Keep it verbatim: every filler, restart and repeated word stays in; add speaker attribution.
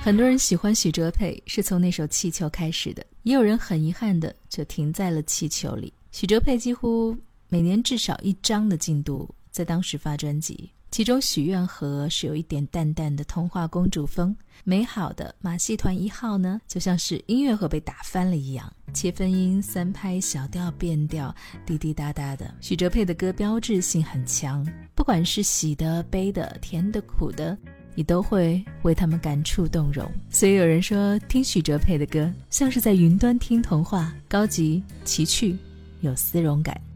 Speaker 1: 很多人喜欢许哲佩是从那首《气球》开始的，也有人很遗憾的就停在了《气球》里。许哲佩几乎每年至少一张的进度在当时发专辑，其中《许愿河》是有一点淡淡的童话公主风，美好的马戏团一号呢，就像是音乐盒被打翻了一样，切分音、三拍、小调、变调，滴滴答答的。许哲佩的歌标志性很强，不管是喜的、悲的、甜的、苦的，你都会为他们感触动容。所以有人说，听许哲佩的歌像是在云端听童话，高级、奇趣，有丝绒感。